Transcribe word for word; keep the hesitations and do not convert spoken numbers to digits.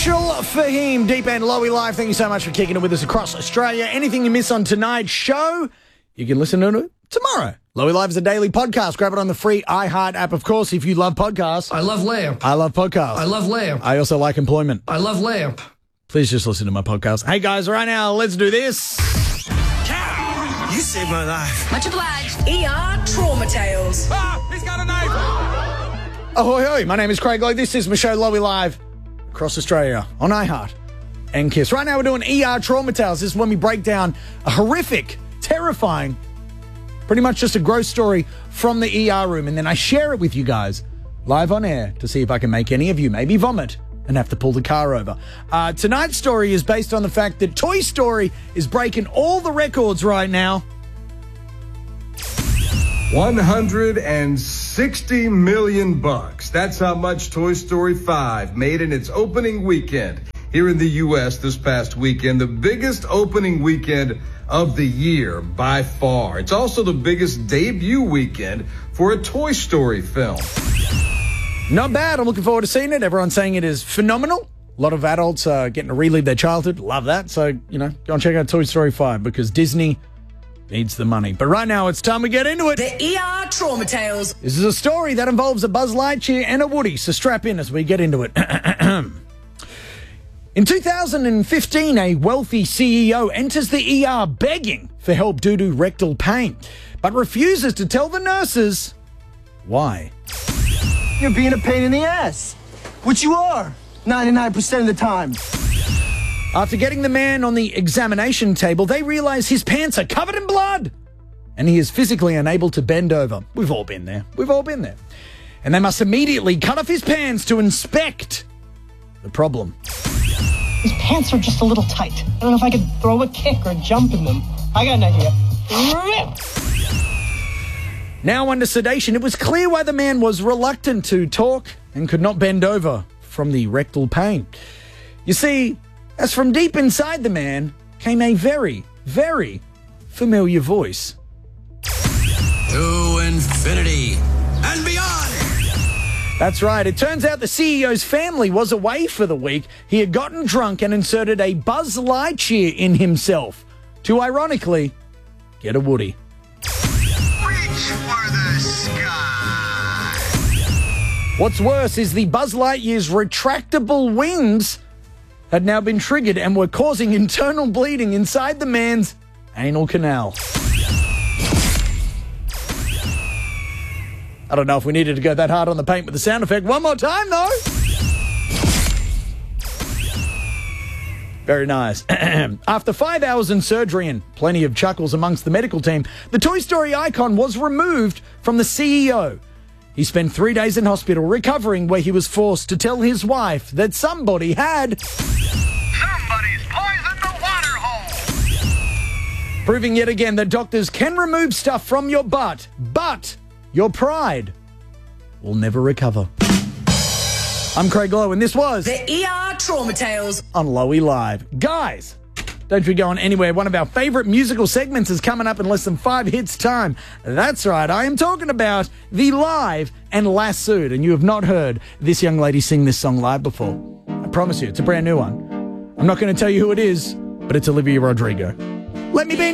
Marshall Fahim, Deep End Lowy Live. Thank you so much for kicking it with us across Australia. Anything you miss on tonight's show, you can listen to it tomorrow. Lowy Live is a daily podcast. Grab it on the free iHeart app, of course, if you love podcasts. I love lamp. I love podcasts. I love lamp. I also like employment. I love lamp. Please just listen to my podcast. Hey, guys, right now, let's do this. Cow, you saved my life. Much obliged. E R Trauma Tales. Ah, he's got a knife. Ahoy, hoy. My name is Craig Lowe. This is my show, Lowy Live, across Australia on iHeart and Kiss. Right now, we're doing E R Trauma Tales. This is when we break down a horrific, terrifying, pretty much just a gross story from the E R room, and then I share it with you guys live on air to see if I can make any of you maybe vomit and have to pull the car over. Uh, tonight's story is based on the fact that Toy Story is breaking all the records right now. one hundred sixty million bucks. That's how much Toy Story five made in its opening weekend here in the U S this past weekend. The biggest opening weekend of the year by far. It's also the biggest debut weekend for a Toy Story film. Not bad. I'm looking forward to seeing it. Everyone's saying it is phenomenal. A lot of adults are getting to relive their childhood. Love that. So, you know, go and check out Toy Story five because Disney needs the money. But right now, it's time we get into it. The E R Trauma Tales. This is a story that involves a Buzz Lightyear and a Woody, so strap in as we get into it. In two thousand fifteen, a wealthy C E O enters the E R begging for help due to rectal pain, but refuses to tell the nurses why. You're being a pain in the ass, which you are ninety-nine percent of the time. After getting the man on the examination table, they realize his pants are covered in blood and he is physically unable to bend over. We've all been there. We've all been there. And they must immediately cut off his pants to inspect the problem. His pants are just a little tight. I don't know if I could throw a kick or jump in them. I got an idea. Rip! Now under sedation, it was clear why the man was reluctant to talk and could not bend over from the rectal pain. You see, as from deep inside the man came a very, very familiar voice. To infinity and beyond. That's right. It turns out the C E O's family was away for the week. He had gotten drunk and inserted a Buzz Lightyear in himself to, ironically, get a Woody. Reach for the sky. What's worse is the Buzz Lightyear's retractable wings had now been triggered and were causing internal bleeding inside the man's anal canal. I don't know if we needed to go that hard on the paint with the sound effect. One more time, though. Very nice. After five hours in surgery and plenty of chuckles amongst the medical team, the Toy Story icon was removed from the C E O. He spent three days in hospital recovering, where he was forced to tell his wife that somebody had... Somebody's poisoned the water hole. Proving yet again that doctors can remove stuff from your butt, but your pride will never recover. I'm Craig Lowe, and this was... The E R Trauma Tales. On Lowy Live. Guys, don't be going anywhere. One of our favourite musical segments is coming up in less than five hits time. That's right, I am talking about the Live and Lassoed, and you have not heard this young lady sing this song live before. I promise you, it's a brand new one. I'm not going to tell you who it is, but it's Olivia Rodrigo. Let me be